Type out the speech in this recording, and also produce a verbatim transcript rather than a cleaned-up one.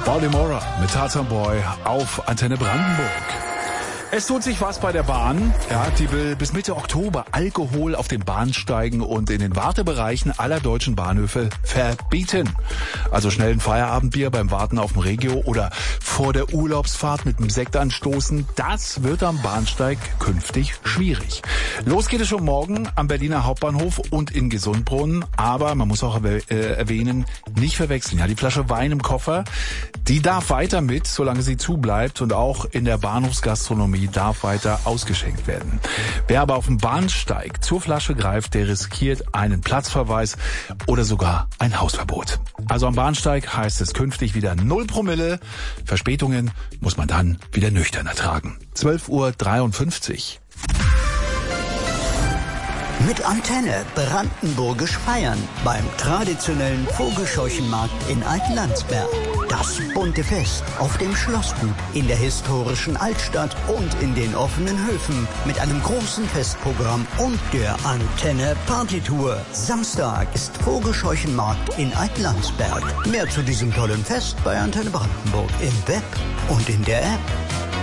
Baltimore mit Tarzan Boy auf Antenne Brandenburg. Es tut sich was bei der Bahn. Ja, die will bis Mitte Oktober Alkohol auf den Bahnsteigen und in den Wartebereichen aller deutschen Bahnhöfe verbieten. Also schnell ein Feierabendbier beim Warten auf dem Regio oder vor der Urlaubsfahrt mit einem Sekt anstoßen, das wird am Bahnsteig künftig schwierig. Los geht es schon morgen am Berliner Hauptbahnhof und in Gesundbrunnen. Aber man muss auch äh, erwähnen, nicht verwechseln. Ja, die Flasche Wein im Koffer, die darf weiter mit, solange sie zubleibt, und auch in der Bahnhofsgastronomie darf weiter ausgeschenkt werden. Wer aber auf dem Bahnsteig zur Flasche greift, der riskiert einen Platzverweis oder sogar ein Hausverbot. Also am Bahnsteig heißt es künftig wieder null Promille. Verspätungen muss man dann wieder nüchtern ertragen. zwölf Uhr dreiundfünfzig. Mit Antenne Brandenburgisch feiern beim traditionellen Vogelscheuchenmarkt in Altlandsberg. Das bunte Fest auf dem Schlossgut in der historischen Altstadt und in den offenen Höfen mit einem großen Festprogramm und der Antenne Partytour. Samstag ist Vogelscheuchenmarkt in Altlandsberg. Mehr zu diesem tollen Fest bei Antenne Brandenburg im Web und in der App.